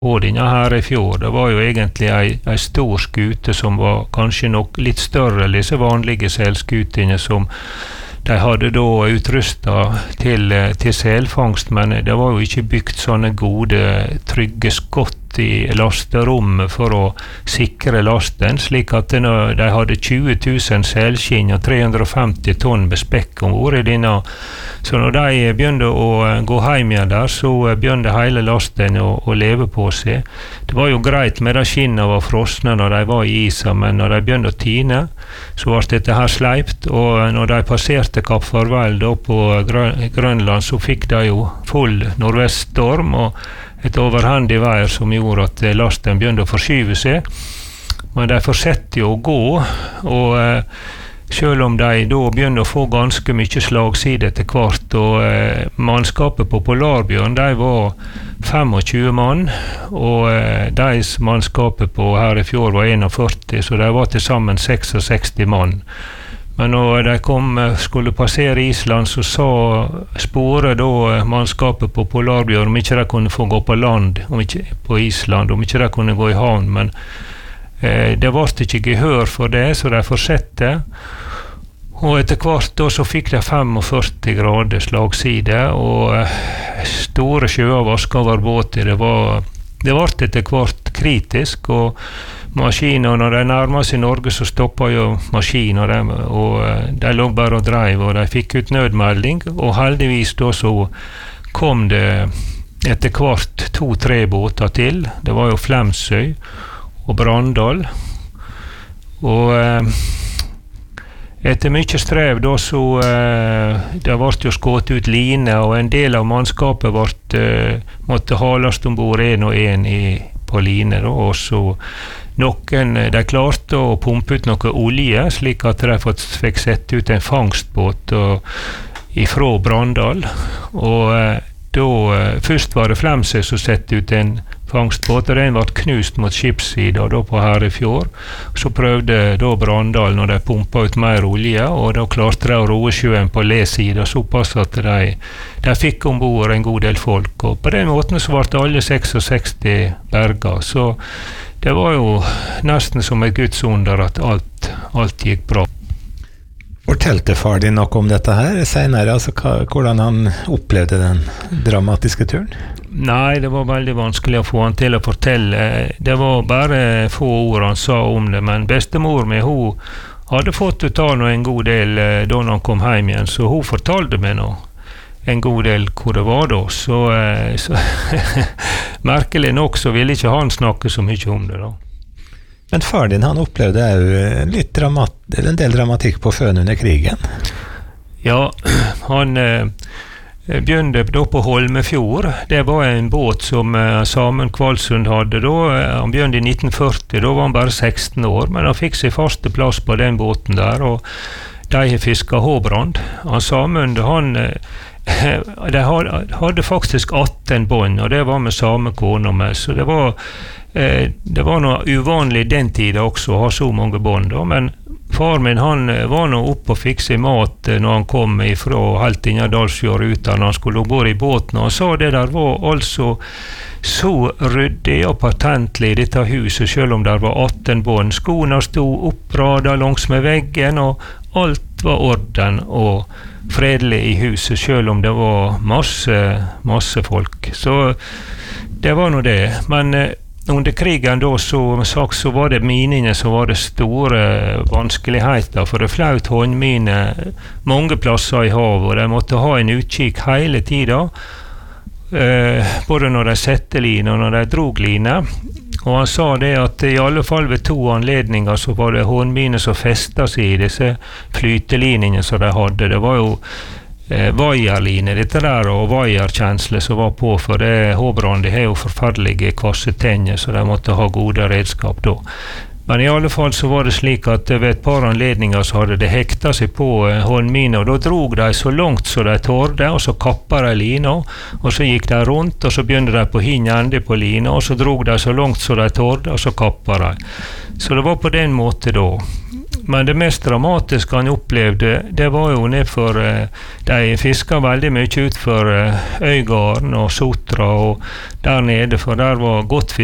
på denne her i fjor. Det var jo egentlig en stor skute som var kanskje nok litt større enn disse vanlige selskutene som de hadde da utrustet til selfangst, men det var jo ikke bygd sånne gode, trygge skott i lasterommet for å sikre lasten, slik at de hadde 20 000 selskinn og 350 tonn med spekk ombord i denne. Så når de begynte å gå hjem igjen der, så begynte hele lasten å leve på seg. Det var jo greit med de skinnene var frosne når de var i isa, men når de begynte å tine, så var dette her sleipt, og når de passerte Kapp Farvel da på Grønland, så fikk de jo full nordveststorm, og et overhendig vær som gjorde at lasten begynte å forskyve seg. Men de fortsatte jo å gå, og selv om de da begynte å få ganske mye slagside etter hvert, og mannskapet på Polarbjørn, de var 25 mann, og deres mannskapet på Herrefjord var 41, så de var til sammen 66 mann. Men når de skulle passere Island, så sa sporet da mannskapet på Polarbjørn om ikke de kunne få gå på land, om ikke på Island, om ikke de kunne gå i havn, men det ble ikke gehør for det, så de fortsatte. Og etter hvert da så fikk de 45 grader slagside, og store sjøer vasket over båter. Det ble etter hvert kritisk, og maskiner, når de nærmet seg Norge, så stoppet jo maskiner, og de lå bare og drev, og de fikk ut nødmelding, og heldigvis da så kom det etter hvert 2-3 båter til. Det var jo Flemsøy og Brandal, og etter mye strev da så det ble jo skått ut line, og en del av mannskapet måtte hales ombord en og en på line da, og så noen, de klarte å pumpe ut noe olje, slik at de fikk sette ut en fangstbåt ifra Brandal, og da først var det Flemsøy som sette ut en fangstbåt, og den ble knust mot skipssida da på Herrefjord. Så prøvde da Brandal når de pumpet ut mer olje, og da klarte de å roe sjøen på le-sida såpass at de fikk ombord en god del folk, og på den måten så ble alle 66 berga. Så det var jo nesten som et gudsunder at alt gikk bra. Fortalte far din noe om dette her senere, altså hvordan han opplevde den dramatiske turen? Nei, det var veldig vanskelig å få han til å fortelle. Det var bare få ord han sa om det, men bestemor mi, hun hadde fått ut av en god del da han kom hjem igjen, så hun fortalte meg nå en god del hvor det var da, så merkelig nok så ville ikke han snakke så mye om det da. Men far din, han opplevde jo en del dramatikk på Føn under krigen. Ja, han begynte da på Holmefjord. Det var en båt som Samen Kvalsund hadde da. Han begynte i 1940, da var han bare 16 år, men han fikk seg faste plass på den båten der, og de fisket håbrand. Han Samen, de hadde faktisk 18 bånd, og det var med samme kone med, så det var noe uvanlig den tiden også å ha så mange bånd, men far min han var nå oppe og fikk seg mat når han kom fra Heltinga Dalsfjordruta når han skulle gå i båten, og han sa det der var altså så ryddig og patentlig i dette huset, selv om det var 18 bånd. Skoene stod opprada langs med veggen, og alt var orden og fredelig i huset, selv om det var masse folk. Så det var nå det, men under krigen da, så var det minene som var det store vanskeligheter, for det flaut håndmine mange plasser i havet, og de måtte ha en utkikk hele tiden, både når de sette line og når de drog line. Og han sa det at i alle fall ved 2 anledninger så var det håndmine som festet seg i disse flytelinjene som de hadde. Det var jo vaierline, dette der, og vaierkjensle som var på, for det håbrande har jo forferdelige kvassetenner, så de måtte ha gode redskap da. Men i alle fall så var det slik at ved et par anledninger så hadde det hektet seg på håndmine, og da drog de så langt så de tårde, og så kappet de lina, og så gikk de rundt, og så begynte de på hin ende på lina, og så drog de så langt så de tårde, og så kappet de. Så det var på den måten da. Men det mest dramatiske han opplevde, det var jo nedfor de fiska veldig mye utfor Øygarden og Sotra og der nede, for der var godt